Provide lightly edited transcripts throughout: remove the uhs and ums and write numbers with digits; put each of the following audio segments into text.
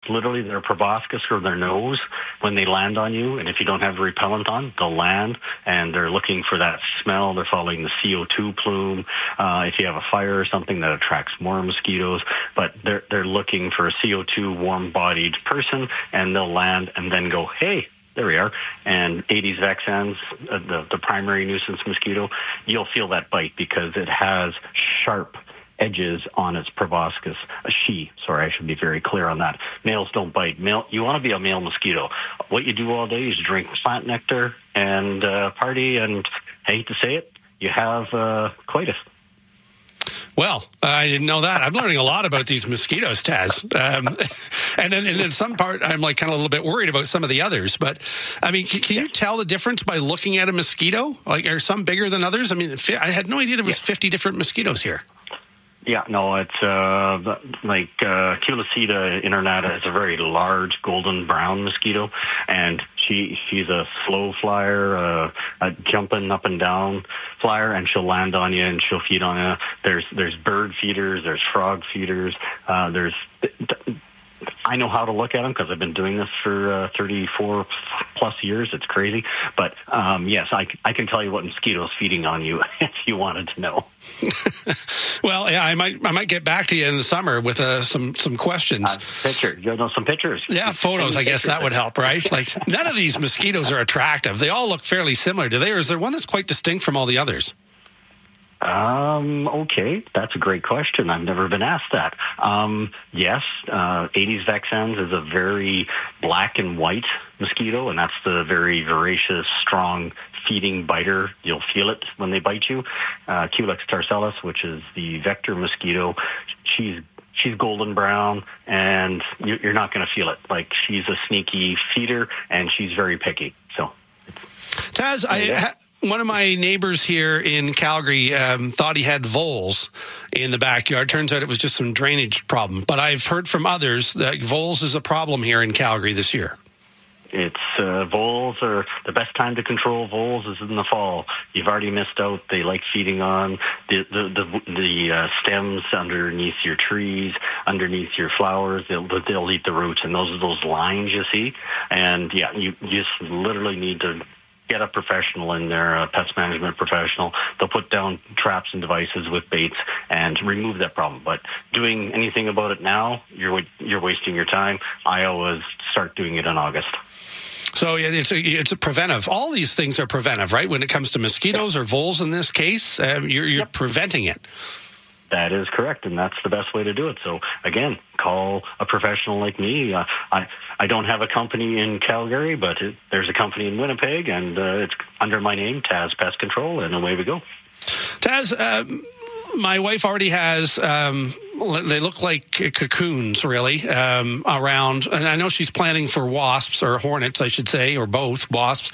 literally their proboscis or their nose when they land on you. And if you don't have repellent on, they'll land, and they're looking for that smell. They're following the CO2 plume. If you have a fire or something, that attracts more mosquitoes. But they're looking for a CO2 warm-bodied person, and they'll land and then go, hey, there we are. And Aedes vexans, the primary nuisance mosquito, you'll feel that bite because it has sharp edges on its proboscis. I should be very clear on that. Males don't bite. You want to be a male mosquito. What you do all day is drink plant nectar and party, and I hate to say it, you have coitus. Well, I didn't know that. I'm learning a lot about these mosquitoes, Taz. And in some part, I'm like kind of a little bit worried about some of the others. But, I mean, can you tell the difference by looking at a mosquito? Like, are some bigger than others? I mean, I had no idea there was 50 different mosquitoes here. Yeah, no, it's like Culicida innernata is a very large golden brown mosquito, and she's a slow flyer, a jumping up and down flyer, and she'll land on you and she'll feed on you. There's bird feeders, there's frog feeders, I know how to look at them because I've been doing this for 34 plus years. It's crazy. But yes, I can tell you what mosquitoes feeding on you if you wanted to know. Well, yeah, I might get back to you in the summer with some questions. Some pictures. Yeah, photos. I guess that would help, right? Like, none of these mosquitoes are attractive. They all look fairly similar. Do they? Or is there one that's quite distinct from all the others? Okay, that's a great question. I've never been asked that. Yes, Aedes vexans is a very black and white mosquito, and that's the very voracious, strong feeding biter. You'll feel it when they bite you. Culex tarcellus, which is the vector mosquito, she's golden brown, and you're not going to feel it. Like, she's a sneaky feeder, and she's very picky. So, Taz, one of my neighbors here in Calgary thought he had voles in the backyard. Turns out it was just some drainage problem. But I've heard from others that voles is a problem here in Calgary this year. It's voles are the best time to control voles is in the fall. You've already missed out. They like feeding on the stems underneath your trees, underneath your flowers. They'll eat the roots, and those are those lines you see. And yeah, you just literally need to get a professional in there, a pest management professional. They'll put down traps and devices with baits and remove that problem. But doing anything about it now, you're wasting your time. I always start doing it in August. So it's a preventive. All these things are preventive, right? When it comes to mosquitoes or voles in this case, you're preventing it. That is correct, and that's the best way to do it. So, again, call a professional like me. I don't have a company in Calgary, but there's a company in Winnipeg, and it's under my name, Taz Pest Control, and away we go. Taz, my wife already has, they look like cocoons, really, around, and I know she's planning for wasps, or hornets, I should say, or both, wasps.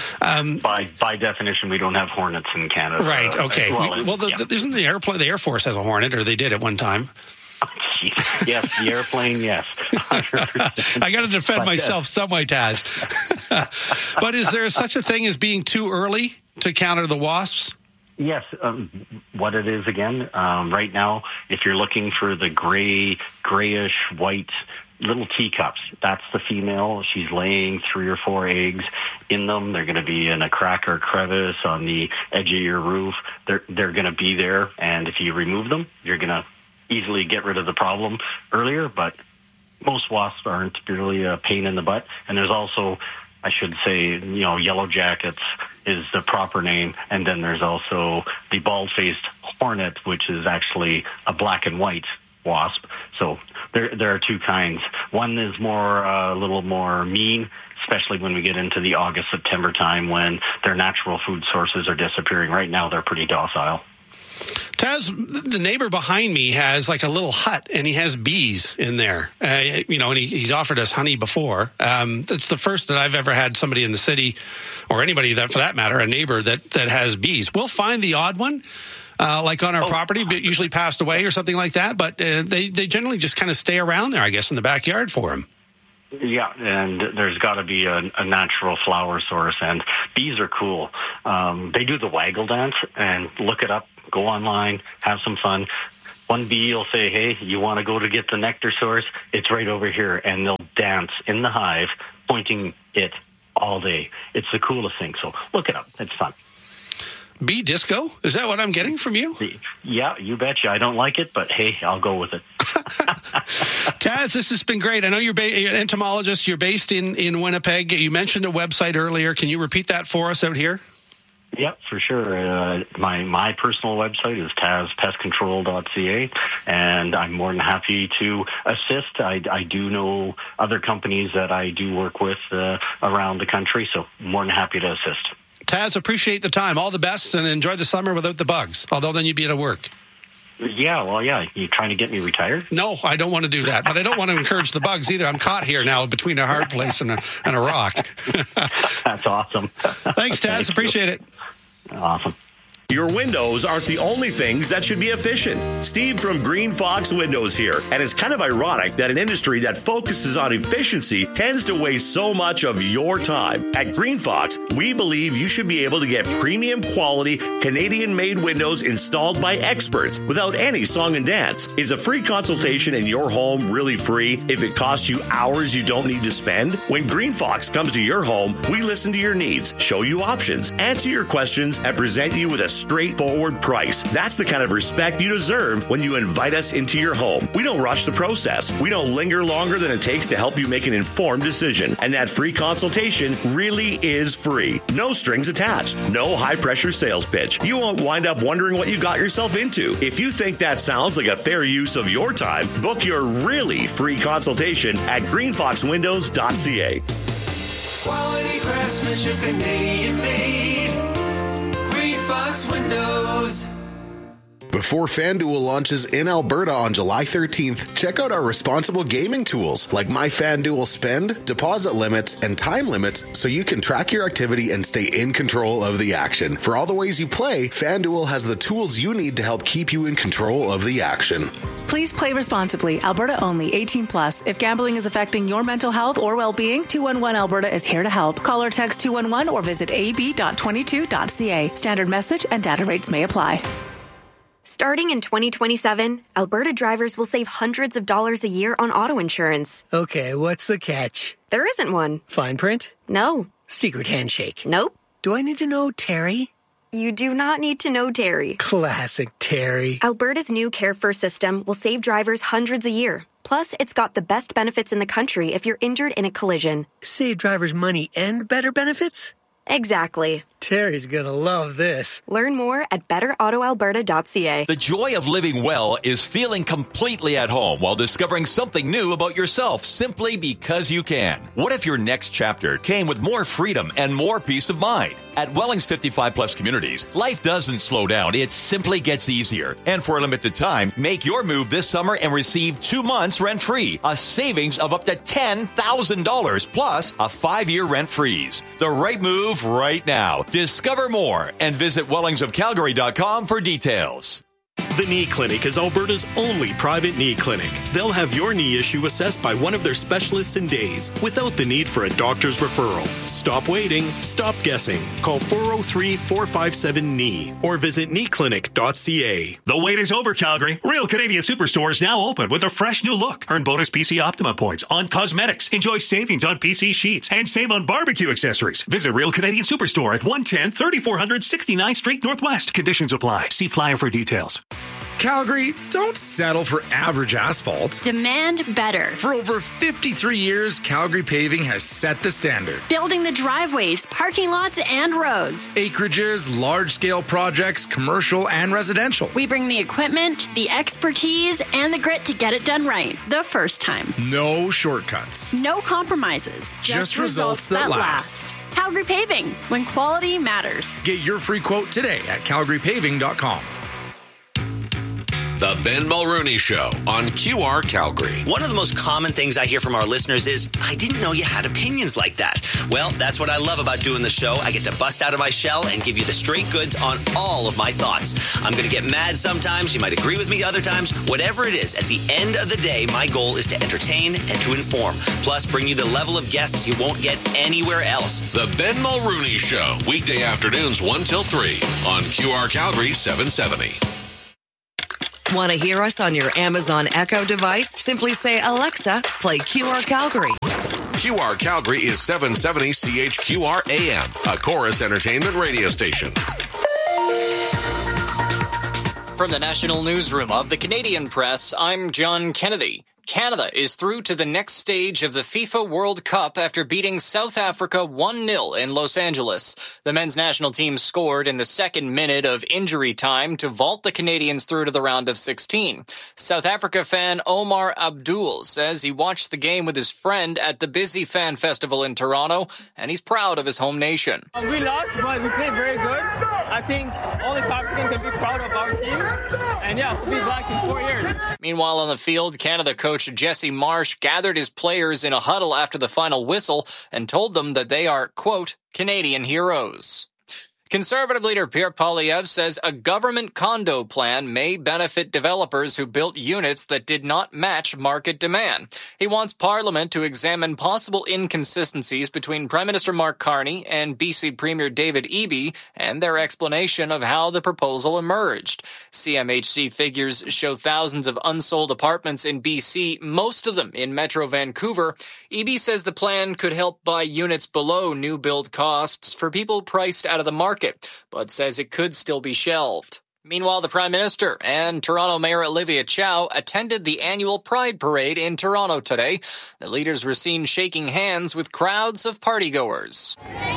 By definition, we don't have hornets in Canada. Right, okay. Isn't the Air Force has a hornet, or they did at one time? Yes, the airplane, yes. 100%. I got to defend myself some way, Taz. But is there such a thing as being too early to counter the wasps? Yes, what it is again, right now, if you're looking for the grayish white little teacups, that's the female. She's laying 3 or 4 eggs in them. They're going to be in a crack or crevice on the edge of your roof. They're going to be there, and if you remove them, you're going to easily get rid of the problem earlier, but most wasps aren't really a pain in the butt. And there's also, I should say, yellow jackets is the proper name, and then there's also the bald-faced hornet, which is actually a black and white wasp. So there are 2 kinds. One is a little more mean, especially when we get into the August-September time when their natural food sources are disappearing. Right now, they're pretty docile. Taz, the neighbor behind me has like a little hut, and he has bees in there. And he's offered us honey before. It's the first that I've ever had somebody in the city, or anybody that, for that matter, a neighbor that has bees. We'll find the odd one, like on our property, but usually passed away or something like that. But they generally just kind of stay around there, I guess, in the backyard for him. Yeah, and there's got to be a natural flower source, and bees are cool. They do the waggle dance, and look it up. Go online, have some fun. One bee will say, hey, you want to go to get the nectar source? It's right over here. And they'll dance in the hive, pointing it all day. It's the coolest thing. So look it up. It's fun. Bee disco? Is that what I'm getting from you? Yeah, you betcha. I don't like it, but hey, I'll go with it. Taz, this has been great. I know you're an entomologist. You're based in Winnipeg. You mentioned a website earlier. Can you repeat that for us out here? Yep, for sure. My personal website is tazpestcontrol.ca, and I'm more than happy to assist. I do know other companies that I do work with around the country, so more than happy to assist. Taz, appreciate the time. All the best, and enjoy the summer without the bugs, although then you'd be at work. Yeah, well, yeah. You trying to get me retired? No, I don't want to do that, but I don't want to encourage the bugs either. I'm caught here now between a hard place and a rock. That's awesome. Thanks, Taz. Appreciate it. Awesome. Your windows aren't the only things that should be efficient. Steve from Green Fox Windows here. And it's kind of ironic that an industry that focuses on efficiency tends to waste so much of your time. At Green Fox, we believe you should be able to get premium quality Canadian-made windows installed by experts without any song and dance. Is a free consultation in your home really free if it costs you hours you don't need to spend? When Green Fox comes to your home, we listen to your needs, show you options, answer your questions, and present you with a straightforward price. That's the kind of respect you deserve when you invite us into your home. We don't rush the process. We don't linger longer than it takes to help you make an informed decision. And that free consultation really is free. No strings attached. No high-pressure sales pitch. You won't wind up wondering what you got yourself into. If you think that sounds like a fair use of your time, book your really free consultation at greenfoxwindows.ca. Quality craftsmanship, Canadian made. Fox Windows. Before FanDuel launches in Alberta on July 13th, check out our responsible gaming tools like My FanDuel Spend, deposit limits, and time limits so you can track your activity and stay in control of the action. For all the ways you play, FanDuel has the tools you need to help keep you in control of the action. Please play responsibly. Alberta only. 18 plus. If gambling is affecting your mental health or well-being, 211 Alberta is here to help. Call or text 211 or visit ab.22.ca. Standard message and data rates may apply. Starting in 2027, Alberta drivers will save hundreds of dollars a year on auto insurance. Okay, what's the catch? There isn't one. Fine print? No. Secret handshake? Nope. Do I need to know Terry? You do not need to know Terry. Classic Terry. Alberta's new Care First system will save drivers hundreds a year. Plus, it's got the best benefits in the country if you're injured in a collision. Save drivers money and better benefits? Exactly. Terry's gonna love this. Learn more at betterautoalberta.ca. The joy of living well is feeling completely at home while discovering something new about yourself simply because you can. What if your next chapter came with more freedom and more peace of mind? At Welling's 55 Plus Communities, life doesn't slow down. It simply gets easier. And for a limited time, make your move this summer and receive 2 months rent-free, a savings of up to $10,000 plus a 5-year rent freeze. The right move right now. Discover more and visit wellingsofcalgary.com for details. The Knee Clinic is Alberta's only private knee clinic. They'll have your knee issue assessed by one of their specialists in days without the need for a doctor's referral. Stop waiting. Stop guessing. Call 403-457-KNEE or visit kneeclinic.ca. The wait is over, Calgary. Real Canadian Superstore is now open with a fresh new look. Earn bonus PC Optima points on cosmetics. Enjoy savings on PC sheets and save on barbecue accessories. Visit Real Canadian Superstore at 110 3400 69th Street Northwest. Conditions apply. See flyer for details. Calgary, don't settle for average asphalt. Demand better. For over 53 years, Calgary Paving has set the standard. Building the driveways, parking lots, and roads. Acreages, large-scale projects, commercial and residential. We bring the equipment, the expertise, and the grit to get it done right the first time. No shortcuts. No compromises. Just results that last. Calgary Paving, when quality matters. Get your free quote today at calgarypaving.com. The Ben Mulrooney Show on QR Calgary. One of the most common things I hear from our listeners is, I didn't know you had opinions like that. Well, that's what I love about doing the show. I get to bust out of my shell and give you the straight goods on all of my thoughts. I'm going to get mad sometimes. You might agree with me other times. Whatever it is, at the end of the day, my goal is to entertain and to inform. Plus, bring you the level of guests you won't get anywhere else. The Ben Mulrooney Show, weekday afternoons 1 till 3 on QR Calgary 770. Want to hear us on your Amazon Echo device? Simply say, Alexa, play QR Calgary. QR Calgary is 770 CHQR AM, a Chorus Entertainment radio station. From the National Newsroom of the Canadian Press, I'm John Kennedy. Canada is through to the next stage of the FIFA World Cup after beating South Africa 1-0 in Los Angeles. The men's national team scored in the second minute of injury time to vault the Canadians through to the round of 16. South Africa fan Omar Abdul says he watched the game with his friend at the Busy Fan Festival in Toronto, and he's proud of his home nation. We lost, but we played very good. I think all the South Africans can be proud of our team. And yeah, we'll be back in 4 years. Meanwhile, on the field, Canada coach Jesse Marsh gathered his players in a huddle after the final whistle and told them that they are, quote, Canadian heroes. Conservative leader Pierre Poilievre says a government condo plan may benefit developers who built units that did not match market demand. He wants Parliament to examine possible inconsistencies between Prime Minister Mark Carney and BC Premier David Eby and their explanation of how the proposal emerged. CMHC figures show thousands of unsold apartments in BC, most of them in Metro Vancouver. Eby says the plan could help buy units below new build costs for people priced out of the market, but says it could still be shelved. Meanwhile, the Prime Minister and Toronto Mayor Olivia Chow attended the annual Pride Parade in Toronto today. The leaders were seen shaking hands with crowds of partygoers.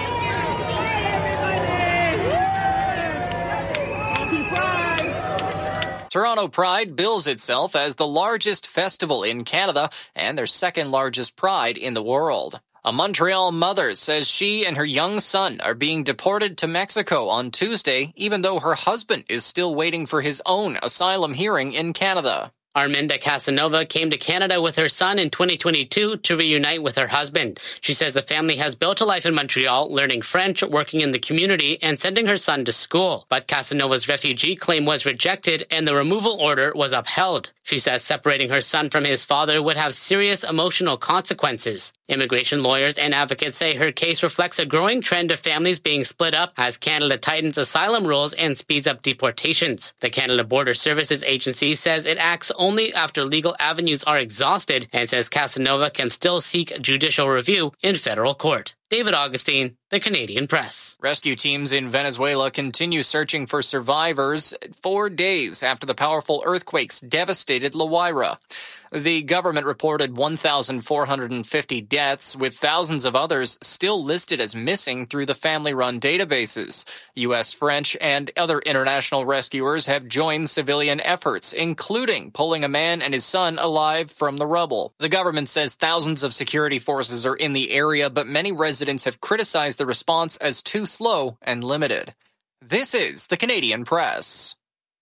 Toronto Pride bills itself as the largest festival in Canada and their second largest pride in the world. A Montreal mother says she and her young son are being deported to Mexico on Tuesday, even though her husband is still waiting for his own asylum hearing in Canada. Arminda Casanova came to Canada with her son in 2022 to reunite with her husband. She says the family has built a life in Montreal, learning French, working in the community, and sending her son to school. But Casanova's refugee claim was rejected and the removal order was upheld. She says separating her son from his father would have serious emotional consequences. Immigration lawyers and advocates say her case reflects a growing trend of families being split up as Canada tightens asylum rules and speeds up deportations. The Canada Border Services Agency says it acts only after legal avenues are exhausted and says Casanova can still seek judicial review in federal court. David Augustine, The Canadian Press. Rescue teams in Venezuela continue searching for survivors 4 days after the powerful earthquakes devastated La Guaira. The government reported 1,450 deaths, with thousands of others still listed as missing through the family-run databases. U.S., French, and other international rescuers have joined civilian efforts, including pulling a man and his son alive from the rubble. The government says thousands of security forces are in the area, but many residents have criticized the response as too slow and limited. This is the Canadian Press.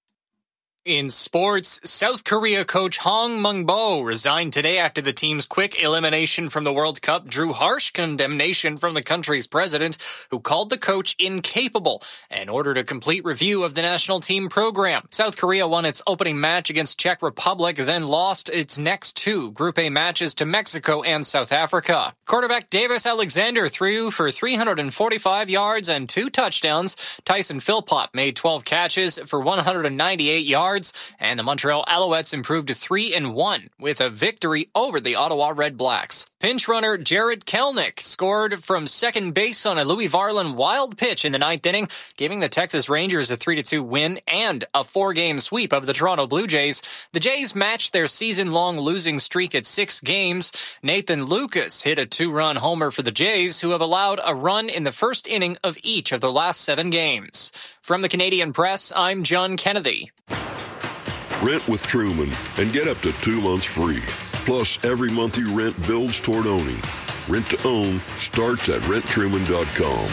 In sports, South Korea coach Hong Mung-bo resigned today after the team's quick elimination from the World Cup drew harsh condemnation from the country's president, who called the coach incapable and ordered a complete review of the national team program. South Korea won its opening match against Czech Republic, then lost its next two Group A matches to Mexico and South Africa. Quarterback Davis Alexander threw for 345 yards and 2 touchdowns. Tyson Philpott made 12 catches for 198 yards. And the Montreal Alouettes improved to 3-1 with a victory over the Ottawa Red Blacks. Pinch runner Jared Kelnick scored from second base on a Louis Varland wild pitch in the 9th inning, giving the Texas Rangers a 3-2 win and a 4-game sweep of the Toronto Blue Jays. The Jays matched their season-long losing streak at 6 games. Nathan Lucas hit a 2-run homer for the Jays, who have allowed a run in the first inning of each of the last 7 games. From the Canadian Press, I'm John Kennedy. Rent with Truman and get up to 2 months free. Plus, every month you rent builds toward owning. Rent to own starts at renttruman.com.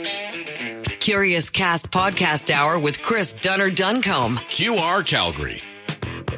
Curious Cast Podcast Hour with Chris Dunner Duncombe. QR Calgary.